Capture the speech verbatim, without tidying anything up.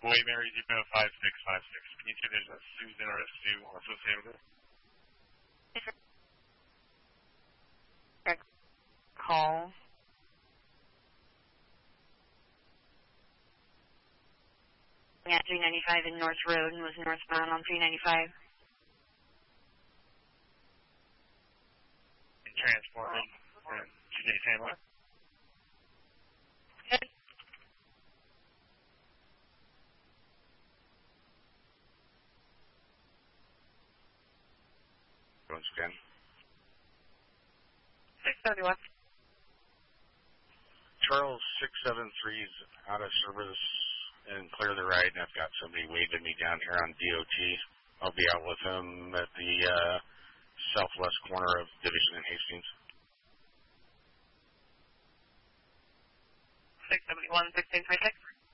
Mary Zero five six five six. Can you see there's a Susan or a Sue associated with it? Call. At three ninety-five in North Road and was northbound on three ninety-five. And transported and two days handling. Good. Once again. six seventy-one. Charles six seven three is out of service and clear the right, and I've got somebody waving me down here on D O T. I'll be out with him at the uh, southwest corner of Division and Hastings. six seventy-one, sixteen three six.